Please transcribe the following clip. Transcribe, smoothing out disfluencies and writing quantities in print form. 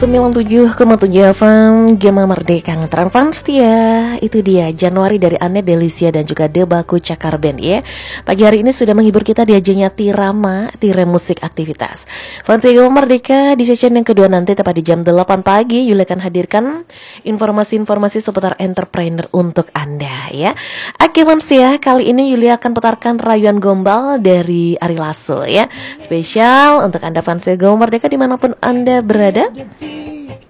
97,7 FM Gema Merdeka Ngetran setia. Itu dia Januari dari Ane Delisia dan juga Debaku Cakar Band ya. Pagi hari ini sudah menghibur kita di ajangnya Tirama, Tire Musik Aktivitas Fans Gema Merdeka. Di session yang kedua nanti tepat di jam 8 pagi Yuli akan hadirkan informasi-informasi seputar entrepreneur untuk Anda ya. Oke fans ya, kali ini Yuli akan putarkan rayuan gombal dari Ari Lasso ya. Spesial untuk Anda fans Gema Merdeka dimanapun Anda berada.